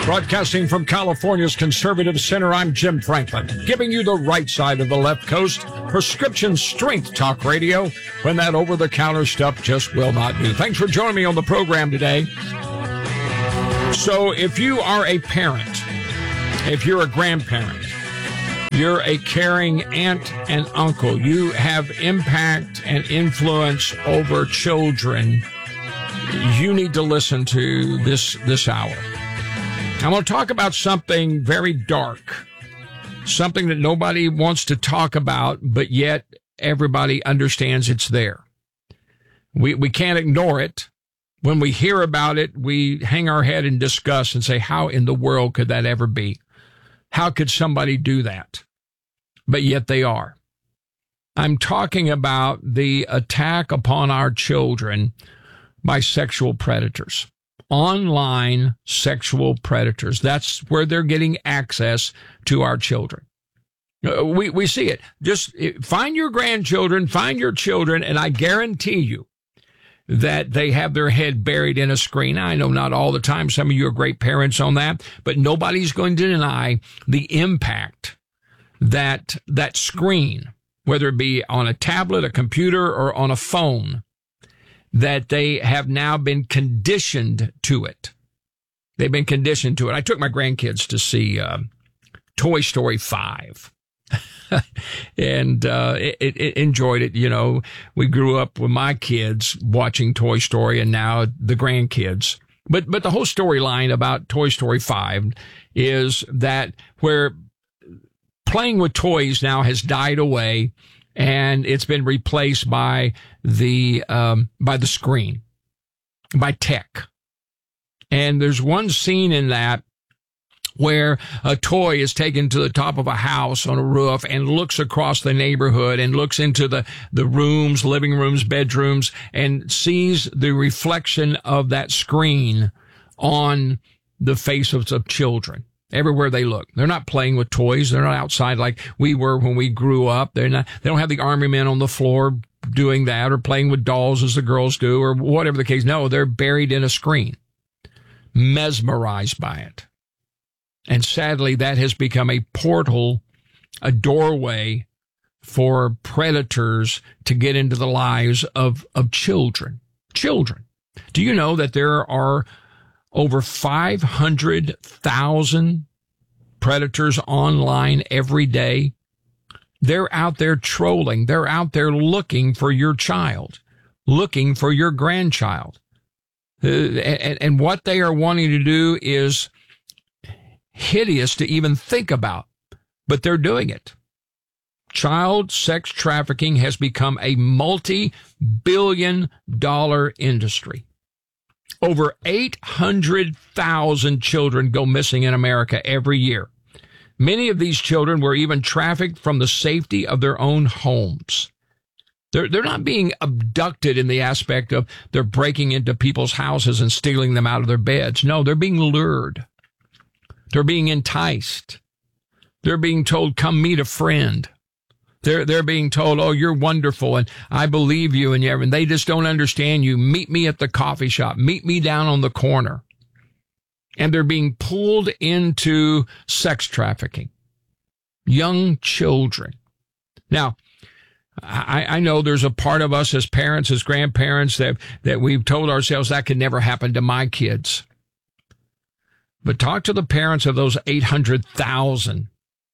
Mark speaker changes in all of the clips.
Speaker 1: Broadcasting from California's conservative center, I'm Jim Franklin, giving you the right side of the left coast, prescription strength talk radio, when that over-the-counter stuff just will not do. Thanks for joining me on the program today. So if you are a parent, if you're a grandparent, you're a caring aunt and uncle, you have impact and influence over children, you need to listen to this hour. I'm going to talk about something very dark, something that nobody wants to talk about, but yet everybody understands it's there. We can't ignore it. When we hear about it, we hang our head in disgust and say, how in the world could that ever be? How could somebody do that? But yet they are. I'm talking about the attack upon our children by sexual predators. Online sexual predators. That's where they're getting access to our children. We see it. Just find your grandchildren, find your children, and I guarantee you that they have their head buried in a screen. I know not all the time. Some of you are great parents on that, but nobody's going to deny the impact that screen, whether it be on a tablet, a computer, or on a phone, that they have now been conditioned to it. They've been conditioned to it. I took my grandkids to see Toy Story 5. And it enjoyed it. You know, we grew up with my kids watching Toy Story and now the grandkids. But the whole storyline about Toy Story 5 is that where playing with toys now has died away, and it's been replaced by the screen, by tech. And there's one scene in that where a toy is taken to the top of a house on a roof and looks across the neighborhood and looks into the rooms, living rooms, bedrooms, and sees the reflection of that screen on the faces of children. Everywhere they look. They're not playing with toys. They're not outside like we were when we grew up. They don't have the army men on the floor doing that or playing with dolls as the girls do or whatever the case. No, they're buried in a screen, mesmerized by it. And sadly, that has become a portal, a doorway for predators to get into the lives of children. Children. Do you know that there are over 500,000 predators online every day? They're out there trolling. They're out there looking for your child, looking for your grandchild. And what they are wanting to do is hideous to even think about, but they're doing it. Child sex trafficking has become a multi-billion-dollar industry. Over 800,000 children go missing in America every year. Many of these children were even trafficked from the safety of their own homes. They're not being abducted in the aspect of they're breaking into people's houses and stealing them out of their beds. No, they're being lured. They're being enticed. They're being told, come meet a friend. They're being told, oh, you're wonderful, and I believe you, and they just don't understand you. Meet me at the coffee shop. Meet me down on the corner. And they're being pulled into sex trafficking. Young children. Now, I know there's a part of us as parents, as grandparents, that we've told ourselves that could never happen to my kids. But talk to the parents of those 800,000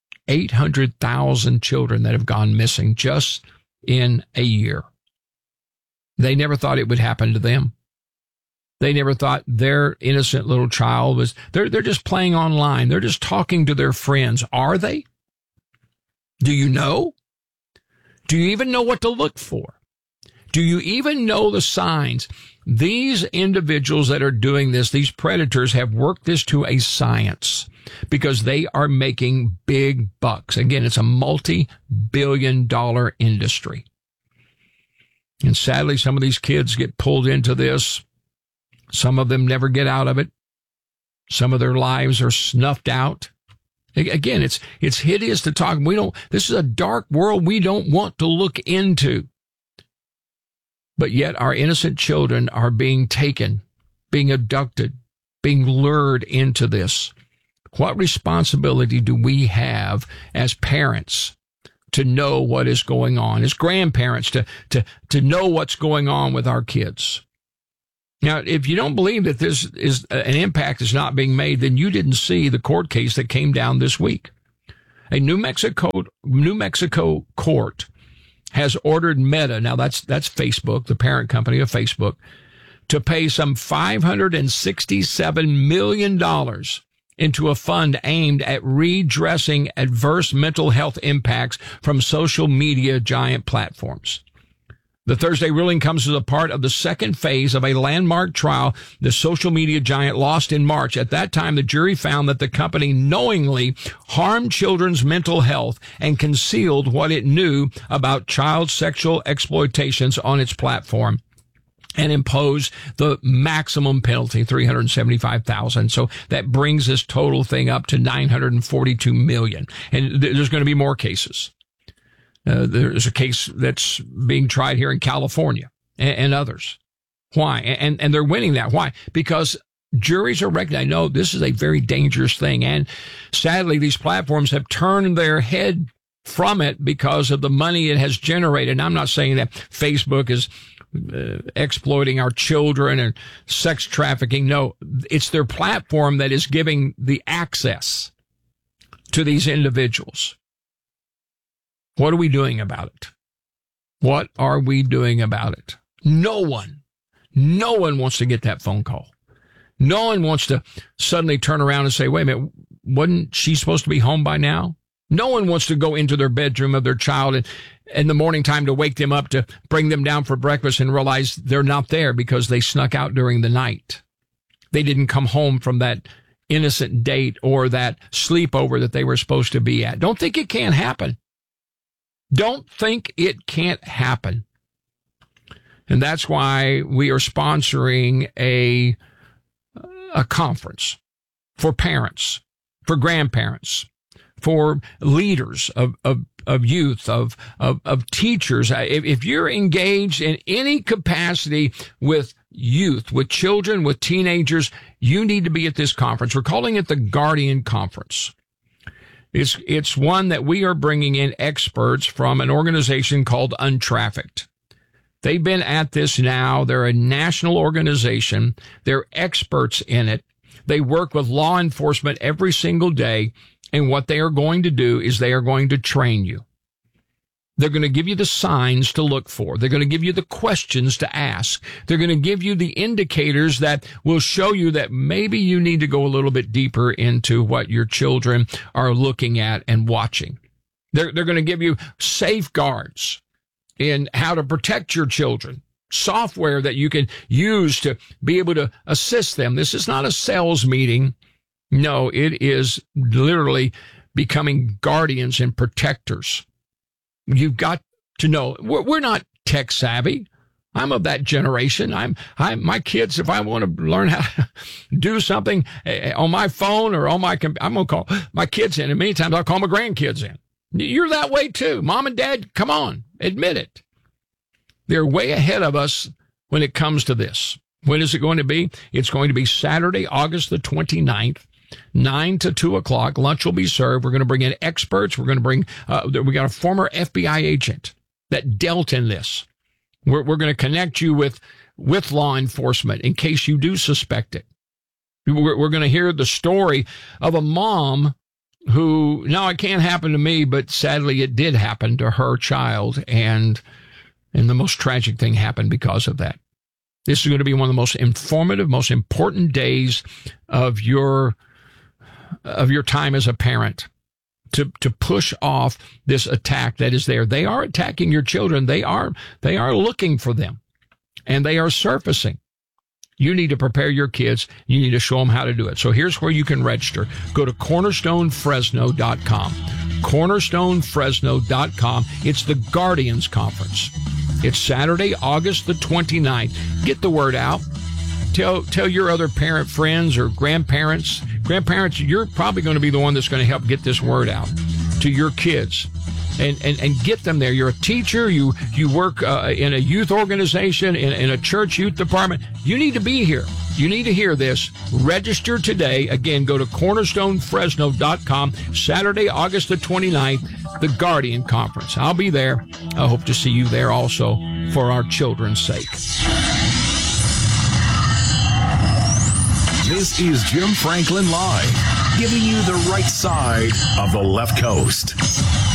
Speaker 1: children that have gone missing just in a year. They never thought it would happen to them. They never thought their innocent little child was, they're just playing online. They're just talking to their friends. Are they? Do you know? Do you even know what to look for? Do you even know the signs? These individuals that are doing this, these predators, have worked this to a science because they are making big bucks. Again, it's a multi-billion-dollar industry. And sadly, some of these kids get pulled into this. Some of them never get out of it. Some of their lives are snuffed out. Again, it's hideous to talk. This is a dark world we don't want to look into. But yet our innocent children are being taken, being abducted, being lured into this. What responsibility do we have as parents to know what is going on, as grandparents to know what's going on with our kids? Now, if you don't believe that this is an impact is not being made, then you didn't see the court case that came down this week. A New Mexico court has ordered Meta, now that's Facebook, the parent company of Facebook, to pay some $567 million into a fund aimed at redressing adverse mental health impacts from social media giant platforms. The Thursday ruling comes as a part of the second phase of a landmark trial the social media giant lost in March. At that time, the jury found that the company knowingly harmed children's mental health and concealed what it knew about child sexual exploitations on its platform, and imposed the maximum penalty, $375,000. So that brings this total thing up to $942 million. And there's going to be more cases. There's a case that's being tried here in California and others. Why? And they're winning that. Why? Because juries are recognizing, no, this is a very dangerous thing. And sadly, these platforms have turned their head from it because of the money it has generated. And I'm not saying that Facebook is exploiting our children and sex trafficking. No, it's their platform that is giving the access to these individuals. What are we doing about it? What are we doing about it? No one wants to get that phone call. No one wants to suddenly turn around and say, wait a minute, wasn't she supposed to be home by now? No one wants to go into their bedroom of their child and in the morning time to wake them up to bring them down for breakfast and realize they're not there because they snuck out during the night. They didn't come home from that innocent date or that sleepover that they were supposed to be at. Don't think it can't happen. Don't think it can't happen. And that's why we are sponsoring a conference for parents, for grandparents, for leaders of youth, of teachers. If you're engaged in any capacity with youth, with children, with teenagers, you need to be at this conference. We're calling it the Guardian Conference. It's one that we are bringing in experts from an organization called Untrafficked. They've been at this now. They're a national organization. They're experts in it. They work with law enforcement every single day. And what they are going to do is they are going to train you. They're going to give you the signs to look for. They're going to give you the questions to ask. They're going to give you the indicators that will show you that maybe you need to go a little bit deeper into what your children are looking at and watching. They're going to give you safeguards in how to protect your children, software that you can use to be able to assist them. This is not a sales meeting. No, it is literally becoming guardians and protectors. You've got to know, we're not tech savvy. I'm of that generation. My kids, if I want to learn how to do something on my phone or on my computer, I'm going to call my kids in. And many times I'll call my grandkids in. You're that way too. Mom and dad, come on, admit it. They're way ahead of us when it comes to this. When is it going to be? It's going to be Saturday, August the 29th. 9 to 2 o'clock. Lunch will be served. We're going to bring in experts. We're going to bring, we got a former FBI agent that dealt in this. We're going to connect you with law enforcement in case you do suspect it. We're going to hear the story of a mom who, now it can't happen to me, but sadly it did happen to her child. And the most tragic thing happened because of that. This is going to be one of the most informative, most important days of your time as a parent to push off this attack that is there. They are attacking your children. They are looking for them and they are surfacing. You need to prepare your kids. You need to show them how to do it. So here's where you can register. Go to cornerstonefresno.com. cornerstonefresno.com. It's the Guardians Conference. It's Saturday, August the 29th. Get the word out. Tell your other parent friends or grandparents. Grandparents, you're probably going to be the one that's going to help get this word out to your kids and get them there. You're a teacher. You work in a youth organization, in a church youth department. You need to be here. You need to hear this. Register today. Again, go to cornerstonefresno.com. Saturday, August the 29th, the Guardian Conference. I'll be there. I hope to see you there also for our children's sake.
Speaker 2: This is Jim Franklin Live, giving you the right side of the left coast.